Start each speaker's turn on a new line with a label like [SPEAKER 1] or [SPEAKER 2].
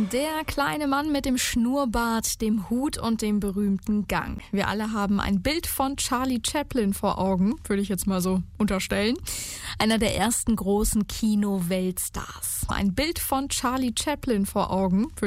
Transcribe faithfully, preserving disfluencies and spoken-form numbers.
[SPEAKER 1] Der kleine Mann mit dem Schnurrbart, dem Hut und dem berühmten Gang. Wir alle haben ein Bild von Charlie Chaplin vor Augen, würde ich jetzt mal so unterstellen. Einer der ersten großen Kino-Weltstars. Ein Bild von Charlie Chaplin vor Augen, würde